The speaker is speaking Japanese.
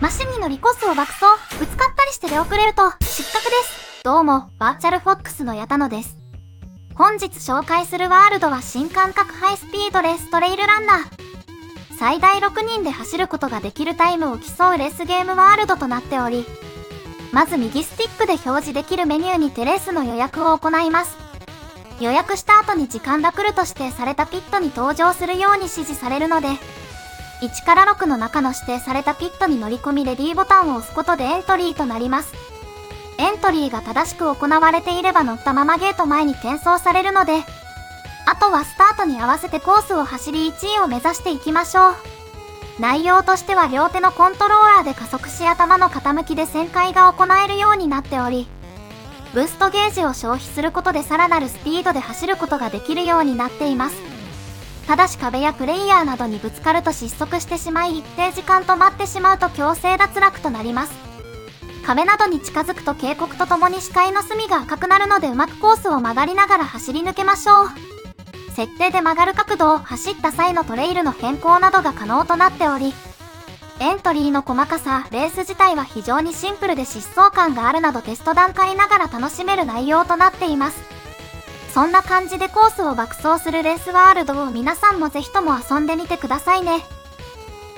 マシンに乗りコースを爆走、ぶつかったりして出遅れると失格です。どうも、バーチャルフォックスの矢田野です。本日紹介するワールドは新感覚ハイスピードレーストレイルランナー。最大6人で走ることができるタイムを競うレースゲームワールドとなっており、まず右スティックで表示できるメニューにてレースの予約を行います。予約した後に時間が来ると指定されたピットに登場するように指示されるので、1から6の中の指定されたピットに乗り込みレディーボタンを押すことでエントリーとなります。エントリーが正しく行われていれば乗ったままゲート前に転送されるので、あとはスタートに合わせてコースを走り1位を目指していきましょう。内容としては両手のコントローラーで加速し頭の傾きで旋回が行えるようになっており、ブーストゲージを消費することでさらなるスピードで走ることができるようになっています。ただし壁やプレイヤーなどにぶつかると失速してしまい一定時間止まってしまうと強制脱落となります。壁などに近づくと警告とともに視界の隅が赤くなるのでうまくコースを曲がりながら走り抜けましょう。設定で曲がる角度を走った際のトレイルの変更などが可能となっており、エントリーの細かさ、レース自体は非常にシンプルで疾走感があるなどテスト段階ながら楽しめる内容となっています。そんな感じでコースを爆走するレースワールドを皆さんもぜひとも遊んでみてくださいね。